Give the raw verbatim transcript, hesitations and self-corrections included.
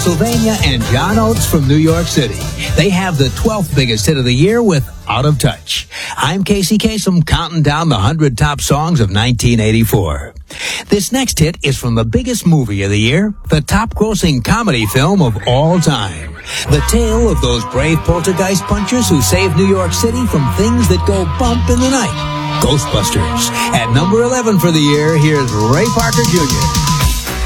Pennsylvania, and John Oates from New York City. They have the twelfth biggest hit of the year with Out of Touch. I'm Casey Kasem, counting down the one hundred top songs of nineteen eighty-four. This next hit is from the biggest movie of the year, the top-grossing comedy film of all time. The tale of those brave poltergeist punchers who saved New York City from things that go bump in the night. Ghostbusters. At number eleven for the year, here's Ray Parker Junior